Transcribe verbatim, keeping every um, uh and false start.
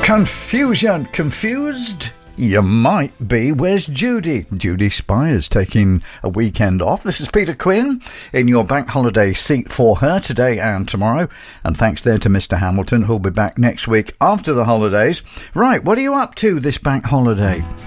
Confusion. Confused? You might be. Where's Judy? Judy Spires taking a weekend off. This is Peter Quinn in your bank holiday seat for her today and tomorrow. And thanks there to Mister Hamilton, who'll be back next week after the holidays. Right, what are you up to this bank holiday?